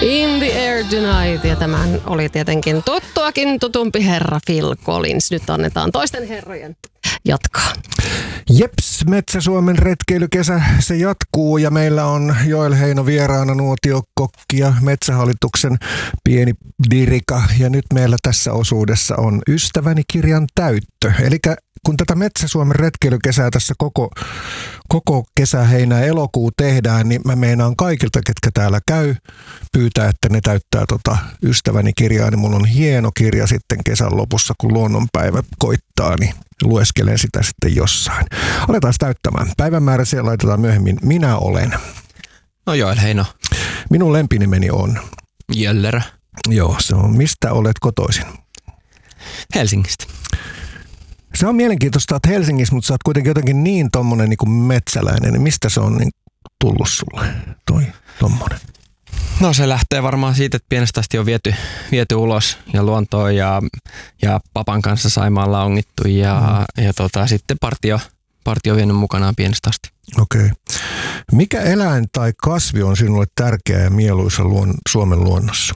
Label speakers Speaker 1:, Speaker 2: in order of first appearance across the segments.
Speaker 1: In the Air Tonight, ja tämän oli tietenkin tuttuakin tutumpi herra Phil Collins. Nyt annetaan toisten herrojen jatkaa.
Speaker 2: Jeps, Metsä-Suomen retkeilykesä, se jatkuu ja meillä on Joel Heino vieraana, nuotiokokki ja Metsähallituksen pieni dirika. Ja nyt meillä tässä osuudessa on Ystäväni kirjan täyttö. Eli kun tätä Metsä-Suomen retkeilykesää tässä koko kesä, heinä ja elokuu tehdään, niin mä meinaan kaikilta, ketkä täällä käy, pyytää, että ne täyttää Ystäväni kirjaa. Niin mulla on hieno kirja sitten kesän lopussa, kun luonnonpäivä koittaa, niin lueskelen sitä sitten jossain. Aletaan täyttämään. Päivämäärä siellä laitetaan myöhemmin. Minä olen.
Speaker 3: No Joel Heino.
Speaker 2: Minun lempinimeni on.
Speaker 3: Jöllerä.
Speaker 2: Joo, se on. Mistä olet kotoisin?
Speaker 3: Helsingistä.
Speaker 2: Se on mielenkiintoista, että Helsingissä, mutta sä oot kuitenkin jotenkin niin tommonen niin kuin metsäläinen. Niin mistä se on niin tullut sulle, toi tommonen?
Speaker 3: No se lähtee varmaan siitä, että pienestä asti on viety ulos ja luontoon ja papan kanssa Saimaalla ongittu ja sitten partio on vienyt mukanaan pienestä asti.
Speaker 2: Okei. Mikä eläin tai kasvi on sinulle tärkeä ja mieluisa Suomen luonnossa?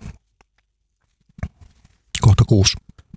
Speaker 2: Kohta 6.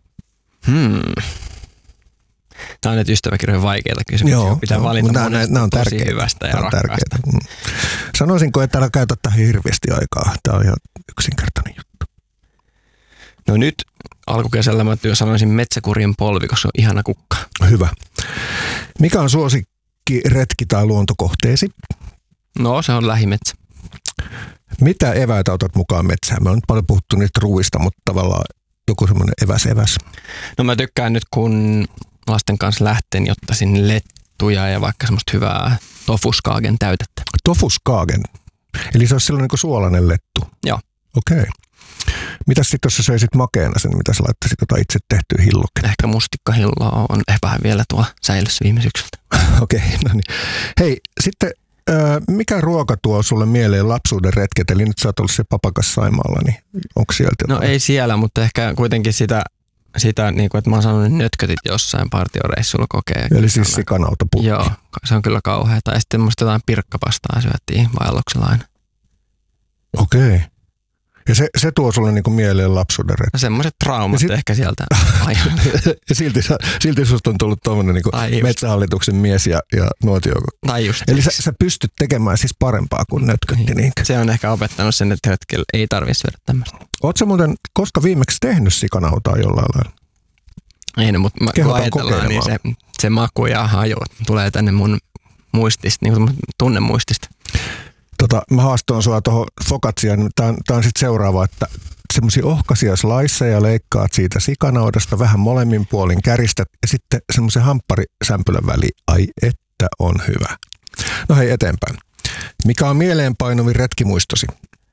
Speaker 3: Tämä on nyt ystäväkirjojen vaikeita kysymyksiä.
Speaker 2: Joo,
Speaker 3: pitää valita
Speaker 2: nämä on
Speaker 3: tosi
Speaker 2: tärkeitä,
Speaker 3: hyvästä ja rakkaasta.
Speaker 2: Sanoisinko, että älä käytä tähän hirveästi aikaa. Tämä on ihan yksinkertainen juttu.
Speaker 3: No nyt alkukesällä mä sanoisin metsäkurjen polvi, koska se on ihana kukka.
Speaker 2: Hyvä. Mikä on suosikki retki tai luontokohteesi?
Speaker 3: No se on lähimetsä.
Speaker 2: Mitä eväitä otat mukaan metsään? Me on nyt paljon puhuttu niistä ruuista, mutta tavallaan joku semmoinen eväs.
Speaker 3: No mä tykkään nyt, kun lasten kanssa lähten, jotta sinne lettuja ja vaikka semmoista hyvää tofuskaagen täytettä.
Speaker 2: Tofuskaagen? Eli se olisi sellainen kuin suolainen lettu?
Speaker 3: Joo.
Speaker 2: Okei. Mitäs sitten, jos sä söisit makeana sen, mitä sä laittaisit itse tehtyä hilloketta?
Speaker 3: Ehkä mustikkahilloa on vähän vielä tuo säilössä viime syksyltä.
Speaker 2: Okei, no niin. Hei, sitten mikä ruoka tuo sulle mieleen lapsuuden retket? Eli nyt sä oot ollut se papakas Saimaalla, niin onko sieltä jotain?
Speaker 3: No ei siellä, mutta ehkä kuitenkin sitä niin kuin, että mä oon sanonut nötkötit jossain partioreissulla kokea.
Speaker 2: Eli siis sikanautapukki.
Speaker 3: Joo, se on kyllä kauhea. Tai sitten musta jotain pirkkapastaa syöttiin vaelluksella aina.
Speaker 2: Okei. Ja se tuo sulle niinku mieleen lapsuuden retket?
Speaker 3: No semmoiset traumat ehkä sieltä aina.
Speaker 2: Ja silti susta on tullut tommonen niinku Metsähallituksen mies ja nuotiokokki.
Speaker 3: Tai just.
Speaker 2: Eli sä pystyt tekemään siis parempaa kuin nötkötti niinkö?
Speaker 3: Se on ehkä opettanut sen, että retkellä ei tarvitse syödä tämmöistä.
Speaker 2: Oot sä muuten koska viimeksi tehnyt sikanautaa jollain lailla?
Speaker 3: Ei no, mutta kun ajatellaan, niin se maku ja haju tulee tänne mun muistista, niin kuin tunnemuistista.
Speaker 2: Mä haastoin sua tuohon fokatsiaan. Tää on sitten seuraava, että semmoisia ohkaisia sliceja leikkaat siitä sikanaudasta, vähän molemmin puolin käristät ja sitten semmoisen hampparisämpylän väliin. Ai että on hyvä. No hei, eteenpäin. Mikä on mieleenpainuvin retkimuistosi?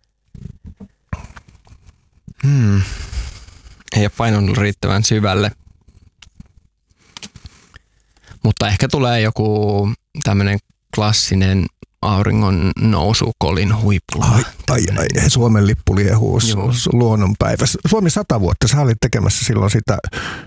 Speaker 3: Ei ole painunut riittävän syvälle. Mutta ehkä tulee joku tämmöinen klassinen auringon nousu Kolin huipulla.
Speaker 2: Ai, Suomen lippu liehuu luonnonpäivä. Suomi 100 vuotta, sä olit tekemässä silloin sitä